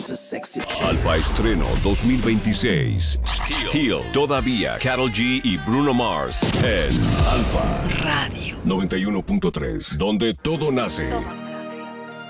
Alfa Estreno 2026. Steel. Todavía. Karol G y Bruno Mars en Alfa Radio 91.3, donde todo nace.